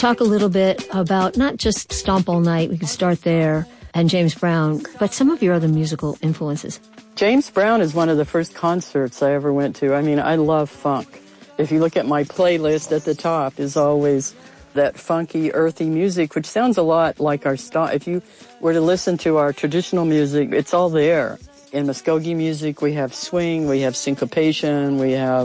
talk a little bit about not just Stomp All Night, we can start there, and James Brown, but some of your other musical influences. James Brown is one of the first concerts I ever went to. I mean, I love funk. If you look at my playlist at the top is always that funky, earthy music, which sounds a lot like our stomp. If you were to listen to our traditional music, it's all there. In Muskogee music, we have swing, we have syncopation, we have